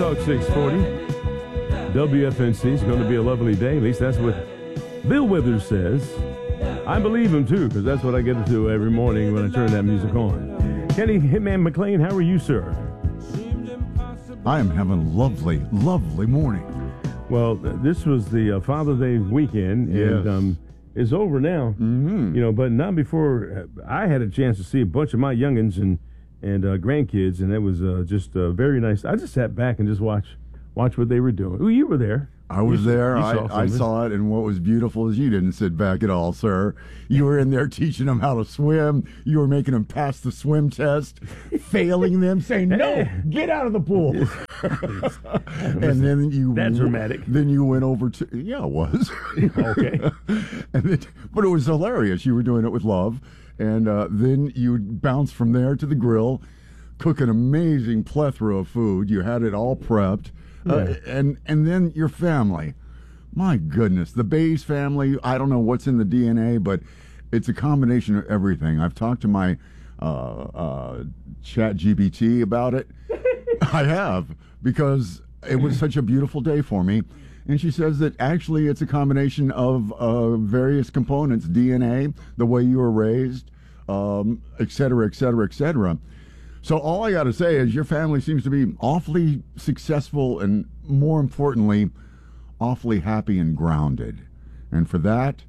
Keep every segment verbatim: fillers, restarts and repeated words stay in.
Talk six forty. W F N C is going to be a lovely day. At least that's what Bill Withers says. I believe him, too, because that's what I get to do every morning when I turn that music on. Kenny Hitman McLean, how are you, sir? I am having a lovely, lovely morning. Well, this was the uh, Father's Day weekend, yes. and um, it's over now. Mm-hmm. You know, but not before I had a chance to see a bunch of my youngins and and uh, grandkids, and it was uh, just uh, very nice. I just sat back and just watched watch what they were doing. Oh, you were there. I was you, there. You I, saw I saw it, and what was beautiful is you didn't sit back at all, sir. You were in there teaching them how to swim. You were making them pass the swim test, failing them, saying, no, get out of the pool. And then you... That's dramatic. Then you went over to... Yeah, it was. Okay. and then, but it was hilarious. You were doing it with love. And uh, then you would bounce from there to the grill, cook an amazing plethora of food. You had it all prepped. Uh, Yeah. and and then your family, my goodness, the Bays family. I don't know what's in the D N A, but it's a combination of everything. I've talked to my uh, uh, Chat G P T about it. I have, because it was such a beautiful day for me, and she says that actually it's a combination of uh, various components: D N A, the way you were raised, um, et cetera, et cetera, et cetera. So all I got to say is your family seems to be awfully successful and, more importantly, awfully happy and grounded. And for that,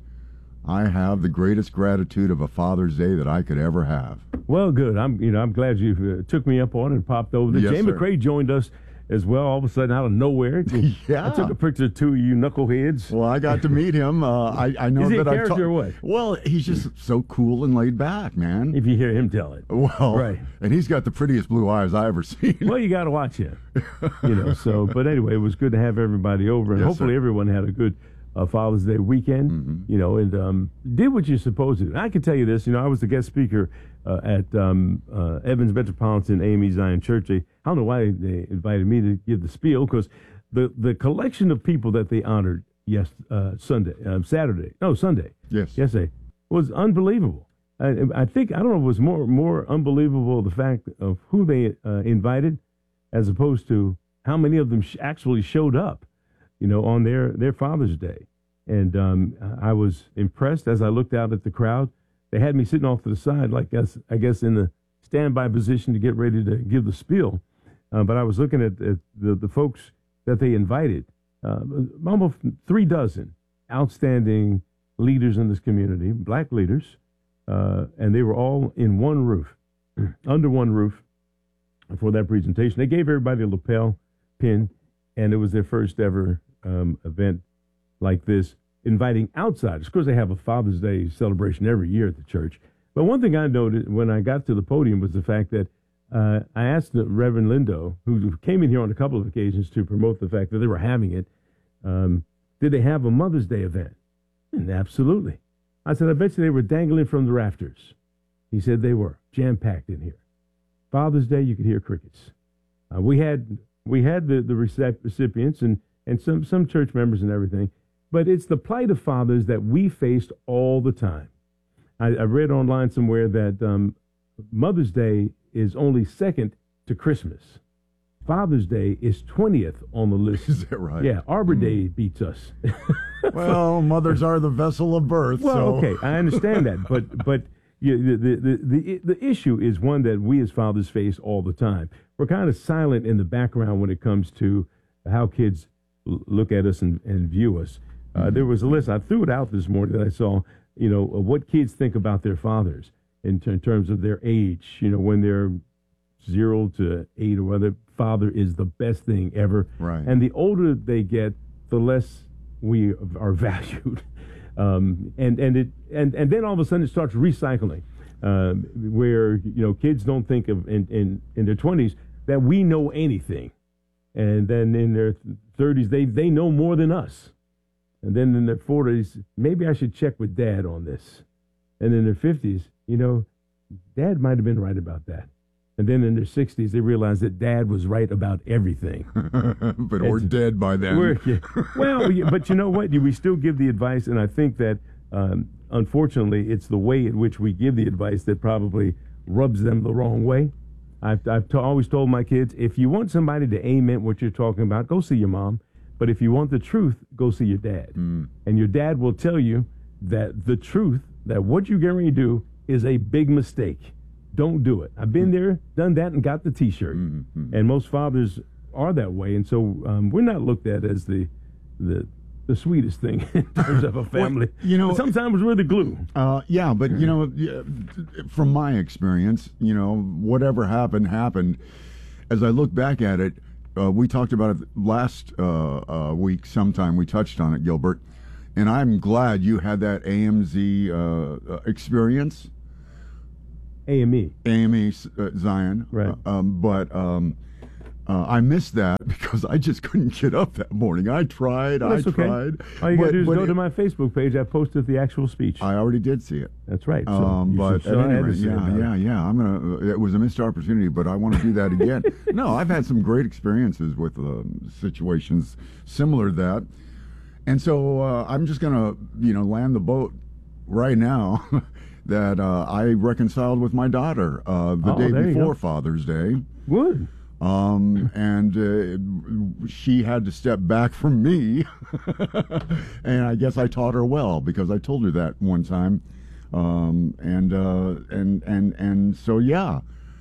I have the greatest gratitude of a Father's Day that I could ever have. Well, good. I'm, you know, I'm glad you uh, took me up on it and popped over. Yes, Jay sir. McCrae joined us as well, all of a sudden out of nowhere. Yeah. I took a picture of two of you knuckleheads. Well, I got to meet him. Uh, I, I know Is he that a I character or what? Well, he's just so cool and laid back, man. If you hear him tell it. Well, Right. And he's got the prettiest blue eyes I ever seen. Well, you got to watch him. You know, so, but anyway, it was good to have everybody over, and Yes, hopefully sir. everyone had a good uh, Father's Day weekend, Mm-hmm. you know, and um, did what you're supposed to do. And I can tell you this, you know, I was the guest speaker uh, at um, uh, Evans Metropolitan A M E Zion Church. They, I don't know why they invited me to give the spiel, because the, the collection of people that they honored yes uh, Sunday, uh, Saturday, no, Sunday, Yes. yesterday, was unbelievable. I, I think, I don't know, it was more more unbelievable the fact of who they uh, invited as opposed to how many of them sh- actually showed up, you know, on their, their Father's Day. And um, I was impressed as I looked out at the crowd. They had me sitting off to the side, like us, I guess, in the standby position to get ready to give the spiel. Uh, but I was looking at, at the, the folks that they invited, uh, almost three dozen outstanding leaders in this community, black leaders, uh, and they were all in one roof, under one roof for that presentation. They gave everybody a lapel pin, and it was their first ever um, event like this, inviting outsiders. Of course, they have a Father's Day celebration every year at the church. But one thing I noted when I got to the podium was the fact that uh, I asked the Reverend Lindo, who came in here on a couple of occasions to promote the fact that they were having it, um, did they have a Mother's Day event? And absolutely. I said, I bet you they were dangling from the rafters. He said they were, jam-packed in here. Father's Day, you could hear crickets. Uh, we had we had the, the recep- recipients and, and some, some church members and everything, but it's the plight of fathers that we faced all the time. I, I read online somewhere that um, Mother's Day is only second to Christmas. Father's Day is twentieth on the list. Is that right? Yeah, Arbor Day beats us. Well, mothers are the vessel of birth. Well, so. okay, I understand that, but but you, the, the the the issue is one that we as fathers face all the time. We're kind of silent in the background when it comes to how kids l- look at us and, and view us. Uh, there was a list, I threw it out this morning that I saw, you know, of what kids think about their fathers in, t- in terms of their age, you know, when they're zero to eight or whether father is the best thing ever. Right. And the older they get, the less we are valued. Um, and, and, it, and, and then all of a sudden it starts recycling, uh, where, you know, kids don't think of in, in, in their twenties that we know anything. And then in their thirties, they, they know more than us. And then in their forties, maybe I should check with Dad on this. And in their fifties, you know, Dad might have been right about that. And then in their sixties, they realize that Dad was right about everything. But we're It's- dead by then. We're, yeah. Well, yeah, but you know what? We still give the advice, and I think that, um, unfortunately, it's the way in which we give the advice that probably rubs them the wrong way. I've, I've to, always told my kids, if you want somebody to amen what you're talking about, go see your mom. But if you want the truth, go see your dad. Mm. And your dad will tell you that the truth, that what you're getting ready to do is a big mistake. Don't do it. I've been mm. there, done that, and got the T-shirt. Mm-hmm. And most fathers are that way. And so um, we're not looked at as the the the sweetest thing in terms of a family. Well, you know, but sometimes we're the glue. Uh, yeah, but you know, from my experience, you know, whatever happened happened. As I look back at it, uh, we talked about it last uh, uh, week. Sometime we touched on it, Gilbert, and I'm glad you had that A M Z uh, experience. A M E, A M E, uh, Zion, right? Uh, um, but. Um, Uh, I missed that because I just couldn't get up that morning. I tried, well, I okay. tried. All you got to do is go it, to my Facebook page. I posted the actual speech. I already did see it. That's right. So um, but at any rate, yeah, yeah, it. yeah. I'm gonna. It was a missed opportunity, but I want to do that again. No, I've had some great experiences with uh, situations similar to that, and so uh, I'm just gonna, you know, land the boat right now. that uh, I reconciled with my daughter uh, the oh, day before go. Father's Day. Good. Um, and uh, she had to step back from me, and I guess I taught her well because I told her that one time, um, and uh, and and and so yeah,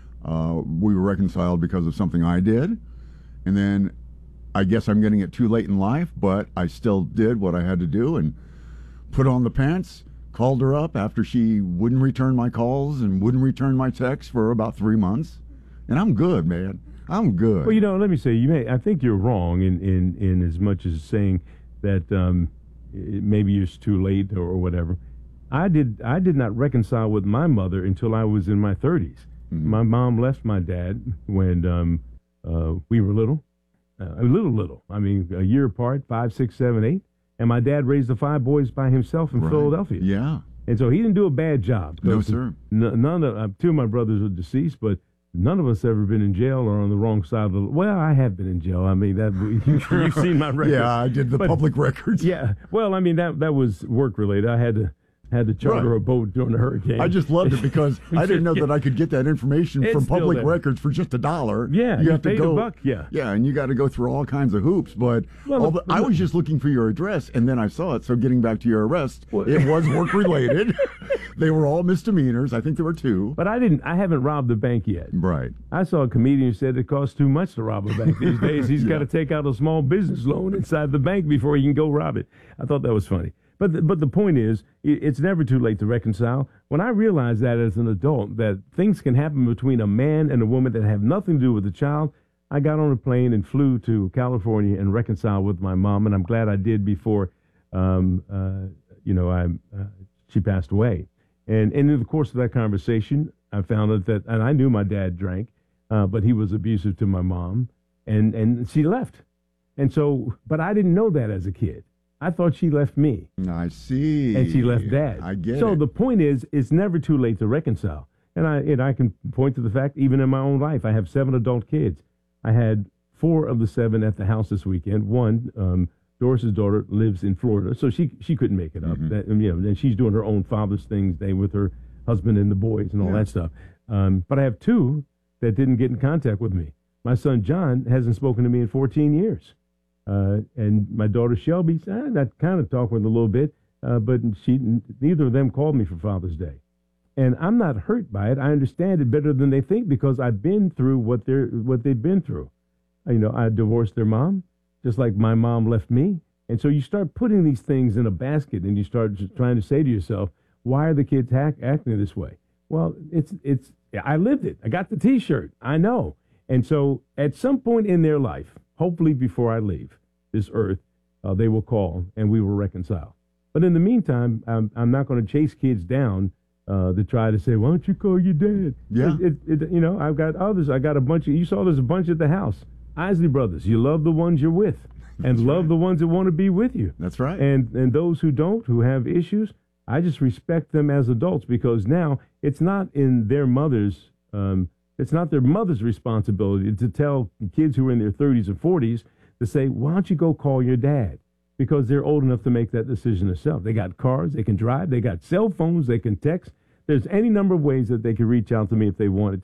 uh, we were reconciled because of something I did, and then I guess I'm getting it too late in life, but I still did what I had to do and put on the pants. Called her up after she wouldn't return my calls and wouldn't return my texts for about three months, and I'm good, man. I'm good. Well, you know, let me say, you may. I think you're wrong in, in, in as much as saying that um, it, maybe it's too late or, or whatever. I did. I did not reconcile with my mother until I was in my thirties. Mm-hmm. My mom left my dad when um, uh, we were little, uh, a little little. I mean, a year apart, five, six, seven, eight. And my dad raised the five boys by himself in right. Philadelphia. Yeah. And so he didn't do a bad job. No, sir. N- none of uh, two of my brothers are deceased, but none of us ever been in jail or on the wrong side of the. Well, I have been in jail. I mean, that you've seen my record. Yeah, I did the but, public records. Yeah. Well, I mean that that was work related. I had to had to charter right. a boat during the hurricane. I just loved it because I didn't know that I could get that information it's from public there. records for just a dollar. Yeah, you, you have to go. A buck, yeah, yeah, and you got to go through all kinds of hoops. But well, all the, I was just looking for your address, and then I saw it. So getting back to your arrest, well, it was work related. They were all misdemeanors. I think there were two. But I didn't. I haven't robbed a bank yet. Right. I saw a comedian who said it costs too much to rob a bank these days. He's yeah. got to take out a small business loan inside the bank before he can go rob it. I thought that was funny. But the, but the point is, it's never too late to reconcile. When I realized that as an adult, that things can happen between a man and a woman that have nothing to do with the child, I got on a plane and flew to California and reconciled with my mom, and I'm glad I did before, um, uh, you know, I uh, she passed away. And, and in the course of that conversation, I found out that, and I knew my dad drank, uh, but he was abusive to my mom, and, and she left. And so, but I didn't know that as a kid. I thought she left me. I see. And she left Dad. I get so it. So the point is, it's never too late to reconcile. And I and I can point to the fact, even in my own life, I have seven adult kids. I had four of the seven at the house this weekend. One, um, Doris's daughter, lives in Florida, so she she couldn't make it up. Mm-hmm. That, you know, and she's doing her own Father's Things Day with her husband and the boys and all yeah. that stuff. Um, but I have two that didn't get in contact with me. My son John hasn't spoken to me in fourteen years. Uh, and my daughter Shelby, I kind of talked with her a little bit, uh, but she neither of them called me for Father's Day. And I'm not hurt by it. I understand it better than they think because I've been through what they're what they've been through. You know, I divorced their mom, just like my mom left me. And so you start putting these things in a basket, and you start just trying to say to yourself, "Why are the kids hack, acting this way?" Well, it's it's I lived it. I got the T-shirt. I know. And so at some point in their life, hopefully before I leave this earth, uh, they will call and we will reconcile. But in the meantime, I'm, I'm not going to chase kids down uh, to try to say, why don't you call your dad? Yeah. It, it, it, you know, I've got others. I got a bunch of, you saw there's a bunch at the house. Isley Brothers, you love the ones you're with and That's love right. the ones that want to be with you. That's right. And, and those who don't, who have issues, I just respect them as adults because now it's not in their mother's, um, it's not their mother's responsibility to tell kids who are in their thirties or forties to say, why don't you go call your dad? Because they're old enough to make that decision themselves. They got cars, they can drive, they got cell phones, they can text. There's any number of ways that they can reach out to me if they wanted to.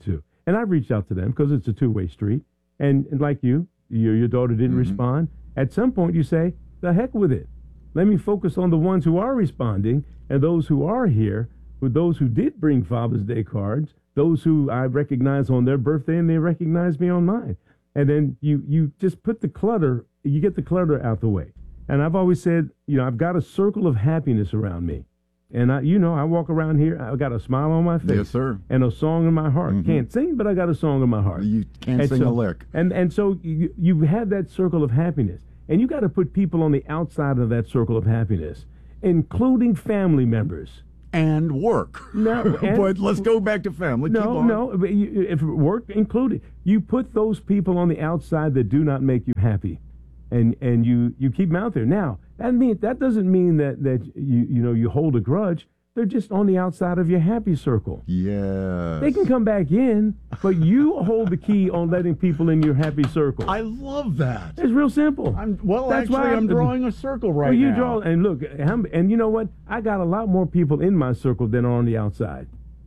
And I've reached out to them because it's a two-way street. And, and like you, your, your daughter didn't mm-hmm. respond. At some point, you say, the heck with it. Let me focus on the ones who are responding and those who are here, with those who did bring Father's Day cards, those who I recognize on their birthday and they recognize me on mine. And then you, you just put the clutter, you get the clutter out the way. And I've always said, you know, I've got a circle of happiness around me. And, I, you know, I walk around here, I've got a smile on my face. Yes, sir. And a song in my heart. Mm-hmm. Can't sing, but I got a song in my heart. You can't and sing so, a lick. And, and so you, you have that circle of happiness. And you got to put people on the outside of that circle of happiness, including family members. And work. No, and, but let's go back to family. No, no. But you, if work included, you put those people on the outside that do not make you happy, and and you, you keep them out there. Now that mean that doesn't mean that that you you know you hold a grudge. They're just on the outside of your happy circle. Yes. They can come back in, but you hold the key on letting people in your happy circle. I love that. It's real simple. I'm, well, That's actually, why I'm I'm, drawing a circle right well, you now. draw, and look, and you know what? I got a lot more people in my circle than on the outside.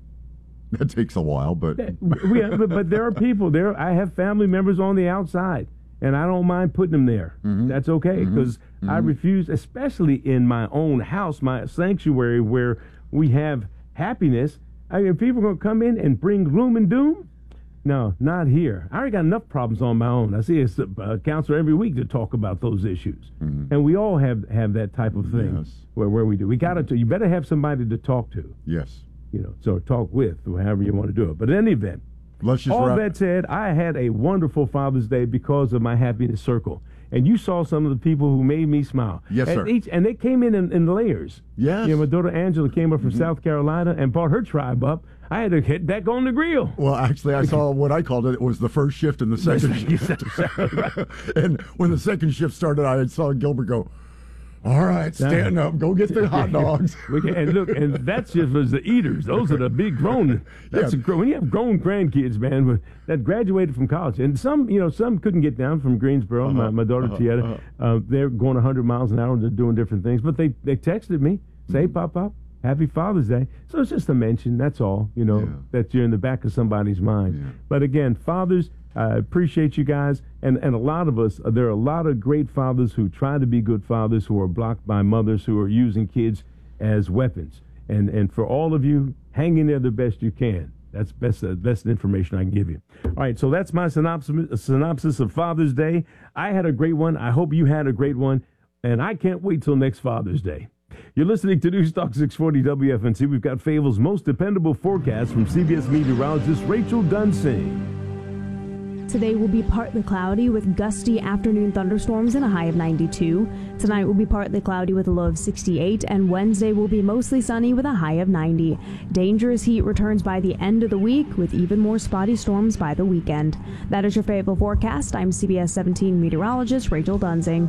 That takes a while, but... we, but, but there are people there. I have family members on the outside, and I don't mind putting them there. Mm-hmm. That's okay, because mm-hmm. I refuse, especially in my own house, my sanctuary, where we have happiness. I mean, people are going to come in and bring gloom and doom? No, not here. I already got enough problems on my own. I see a uh, counselor every week to talk about those issues. Mm-hmm. And we all have, have that type of thing yes. where, where we do. We got to, you better have somebody to talk to. Yes. You know, so talk with, or however you want to do it. But in any event, Let's just all wrap. that said, I had a wonderful Father's Day because of my happiness circle. And you saw some of the people who made me smile. Yes, and sir. Each, and they came in, in in layers. Yes. You know, my daughter Angela came up from mm-hmm. South Carolina and brought her tribe up. I had to hit back on the grill. Well, actually, I saw what I called it. It was the first shift and the second shift. And when the second shift started, I saw Gilbert go, all right, stand up, go get the hot dogs. we can, and look, and that's just was the eaters. Those are the big grown. That's yeah. a, when you have grown grandkids, man, that graduated from college, and some, you know, some couldn't get down from Greensboro. Uh-huh. My, my daughter uh-huh. Tieta, uh-huh. uh, they're going one hundred miles an hour and they're doing different things. But they they texted me, say, mm-hmm. Pop, Pop, Happy Father's Day. So it's just a mention. That's all. You know, yeah. that you're in the back of somebody's mind. Yeah. But again, fathers. I uh, appreciate you guys, and, and a lot of us, uh, there are a lot of great fathers who try to be good fathers who are blocked by mothers who are using kids as weapons. And and for all of you, hang in there the best you can. That's best uh, best information I can give you. All right, so that's my synopsis, synopsis of Father's Day. I had a great one. I hope you had a great one, and I can't wait till next Father's Day. You're listening to News Talk six forty W F N C. We've got Fayetteville's most dependable forecast from C B S meteorologist Rachel Dunsing. Today will be partly cloudy with gusty afternoon thunderstorms and a high of ninety-two. Tonight will be partly cloudy with a low of sixty-eight, and Wednesday will be mostly sunny with a high of ninety. Dangerous heat returns by the end of the week with even more spotty storms by the weekend. That is your Fayetteville forecast. I'm C B S seventeen meteorologist Rachel Dunsing.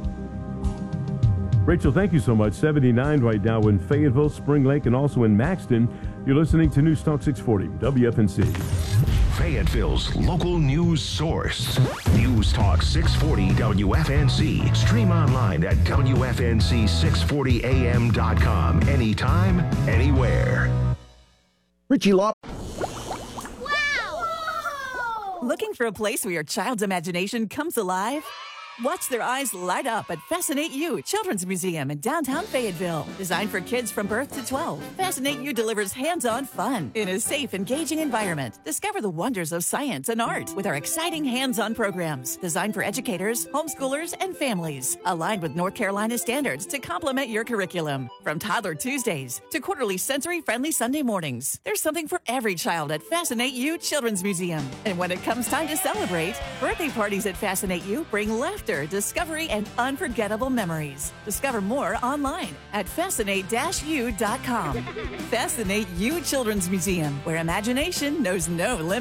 Rachel, thank you so much. seventy-nine right now in Fayetteville, Spring Lake, and also in Maxton. You're listening to News Talk six forty W F N C. Fayetteville's local news source. News Talk six forty W F N C. Stream online at W F N C six forty A M dot com. Anytime, anywhere. Richie Lop. Wow! Looking for a place where your child's imagination comes alive? Watch their eyes light up at Fascinate You Children's Museum in downtown Fayetteville. Designed for kids from birth to twelve, Fascinate You delivers hands-on fun in a safe, engaging environment. Discover the wonders of science and art with our exciting hands-on programs designed for educators, homeschoolers, and families. Aligned with North Carolina standards to complement your curriculum. From Toddler Tuesdays to quarterly sensory-friendly Sunday mornings, there's something for every child at Fascinate You Children's Museum. And when it comes time to celebrate, birthday parties at Fascinate You bring laughter, discovery, and unforgettable memories. Discover more online at fascinate dash u dot com. Fascinate You Children's Museum, where imagination knows no limits.